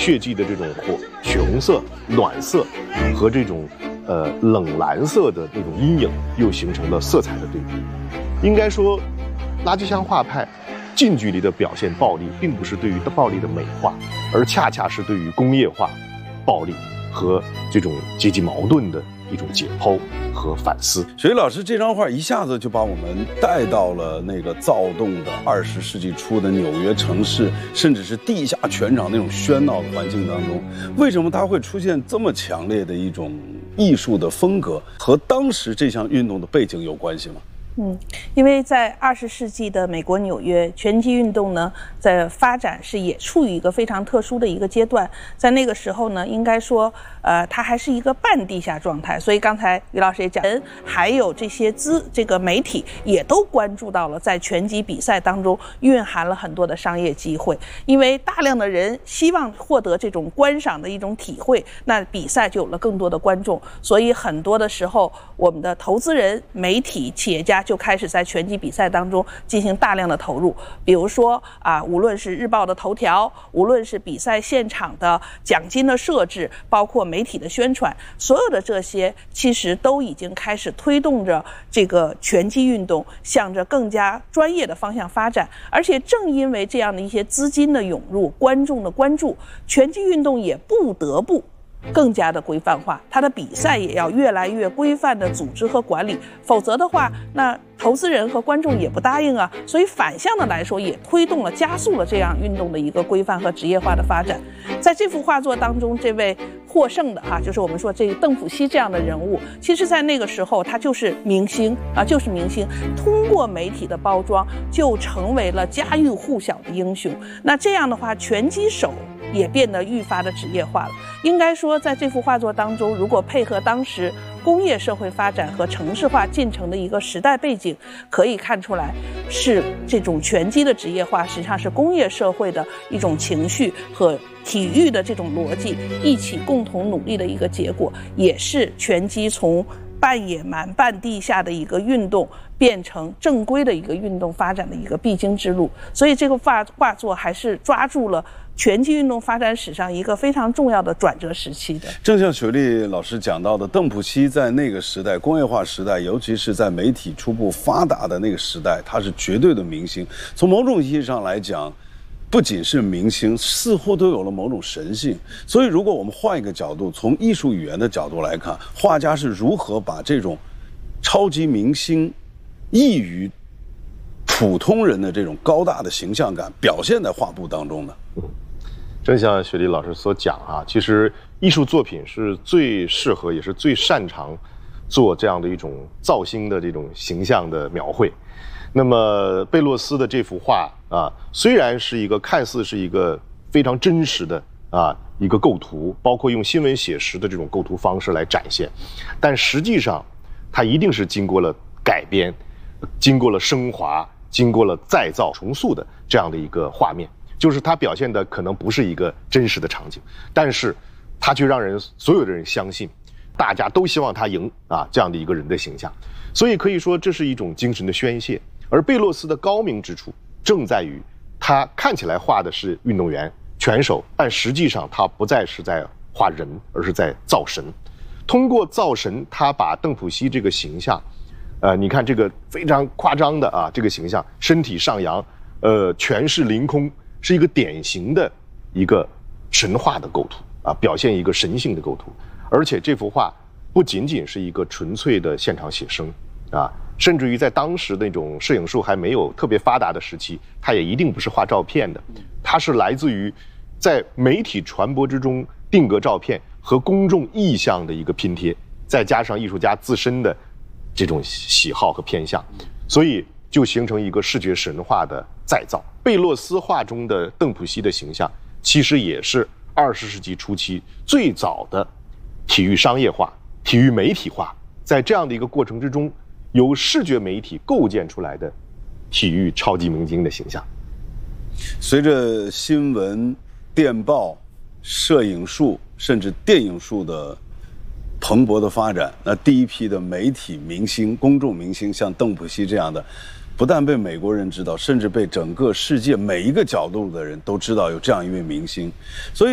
血迹的这种血红色、暖色和这种冷蓝色的那种阴影，又形成了色彩的对比。应该说，垃圾箱画派近距离的表现暴力，并不是对于暴力的美化，而恰恰是对于工业化暴力和这种阶级矛盾的一种解剖和反思。 雪莉老师这张画一下子就把我们带到了那个躁动的20世纪初的纽约城市，甚至是地下拳场那种喧闹的环境当中。为什么它会出现这么强烈的一种艺术的风格？和当时这项运动的背景有关系吗？ 因为在20世纪的美国纽约，拳击运动呢，在发展是也处于一个非常特殊的一个阶段。在那个时候呢，应该说，它还是一个半地下状态。所以刚才于老师也讲，还有这些这个媒体也都关注到了，在拳击比赛当中蕴含了很多的商业机会。因为大量的人希望获得这种观赏的一种体会，那比赛就有了更多的观众。所以很多的时候，我们的投资人、媒体、企业家就开始在拳击比赛当中进行大量的投入，比如说无论是日报的头条，无论是比赛现场的奖金的设置，包括媒体的宣传，所有的这些其实都已经开始推动着这个拳击运动向着更加专业的方向发展。而且正因为这样的一些资金的涌入、观众的关注，拳击运动也不得不更加的规范化，它的比赛也要越来越规范的组织和管理，否则的话，那投资人和观众也不答应啊。所以反向的来说，也推动了、加速了这样运动的一个规范和职业化的发展。在这幅画作当中，这位获胜的就是我们说这个邓普西这样的人物，其实在那个时候他就是明星就是明星，通过媒体的包装就成为了家喻户晓的英雄。那这样的话，拳击手也变得愈发的职业化了。应该说，在这幅画作当中，如果配合当时工业社会发展和城市化进程的一个时代背景，可以看出来，是这种拳击的职业化实际上是工业社会的一种情绪和体育的这种逻辑一起共同努力的一个结果，也是拳击从半野蛮半地下的一个运动变成正规的一个运动发展的一个必经之路。所以这个画作还是抓住了拳击运动发展史上一个非常重要的转折时期的。 正像雪莉老师讲到的，邓普西在那个时代，工业化时代，尤其是在媒体初步发达的那个时代，他是绝对的明星。从某种意义上来讲，不仅是明星，似乎都有了某种神性。所以如果我们换一个角度，从艺术语言的角度来看，画家是如何把这种超级明星异于普通人的这种高大的形象感表现在画布当中的。 正像雪莉老师所讲其实艺术作品是最适合也是最擅长做这样的一种造星的这种形象的描绘。那么贝洛斯的这幅画虽然是一个看似是一个非常真实的一个构图，包括用新闻写实的这种构图方式来展现，但实际上它一定是经过了改编，经过了升华，经过了再造重塑的这样的一个画面。就是它表现的可能不是一个真实的场景，但是它却让所有的人相信，大家都希望他赢这样的一个人的形象。所以可以说这是一种精神的宣泄。而贝洛斯的高明之处正在于，他看起来画的是运动员、拳手，但实际上他不再是在画人，而是在造神。通过造神，他把邓普西这个形象，你看这个非常夸张的这个形象，身体上扬，权势凌空。是一个典型的一个神话的构图表现一个神性的构图。而且这幅画不仅仅是一个纯粹的现场写生甚至于在当时那种摄影术还没有特别发达的时期，它也一定不是画照片的，它是来自于在媒体传播之中定格照片和公众意向的一个拼贴，再加上艺术家自身的这种喜好和偏向，所以就形成一个视觉神话的再造。贝洛斯画中的邓普西的形象，其实也是20世纪初期最早的体育商业化、体育媒体化，在这样的一个过程之中，由视觉媒体构建出来的体育超级明星的形象。 随着新闻、电报、摄影术甚至电影术的蓬勃的发展，那第一批的媒体明星、公众明星，像邓普西这样的，不但被美国人知道，甚至被整个世界每一个角度的人都知道有这样一位明星。所以